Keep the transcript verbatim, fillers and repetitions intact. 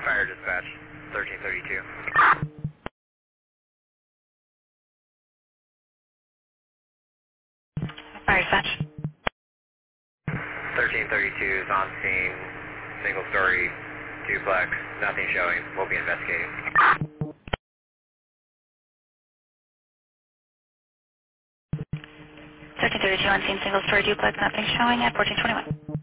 Fire dispatch, thirteen thirty-two. Fire dispatch. thirteen thirty-two is on scene, single story, duplex, nothing showing. We'll be investigating. thirteen thirty-two on scene, single story duplex, nothing showing at fourteen twenty-one.